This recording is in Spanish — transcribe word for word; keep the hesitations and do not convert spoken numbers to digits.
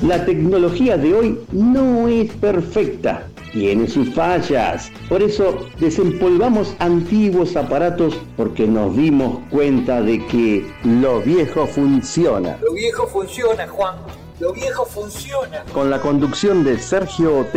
La tecnología de hoy no es perfecta, tiene sus fallas. Por eso desempolvamos antiguos aparatos porque nos dimos cuenta de que lo viejo funciona. Lo viejo funciona, Juan. Lo viejo funciona. Con la conducción de Sergio